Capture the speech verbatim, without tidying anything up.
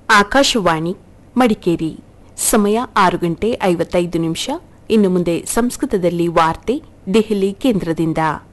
ಆಕಾಶವಾಣಿ ಮಡಿಕೇರಿ. ಸಮಯ ಆರು ಗಂಟೆ ಐವತ್ತೈದು ನಿಮಿಷ. ಇನ್ನು ಮುಂದೆ ಸಂಸ್ಕೃತದಲ್ಲಿ ವಾರ್ತೆ ದೆಹಲಿ ಕೇಂದ್ರದಿಂದ.